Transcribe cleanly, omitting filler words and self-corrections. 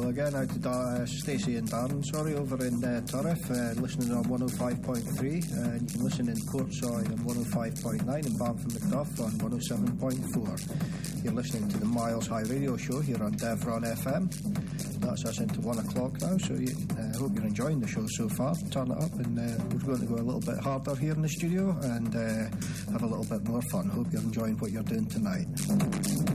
hello again. Out to Stacey and Darren, over in Turriff, listening on 105.3, and you can listen in Portsoy on 105.9 and Banff and Macduff on 107.4. You're listening to the Miles High Radio Show here on Devron FM. That's us into 1 o'clock now, so I hope you're enjoying the show so far. Turn it up, and we're going to go a little bit harder here in the studio and have a little bit more fun. Hope you're enjoying what you're doing tonight.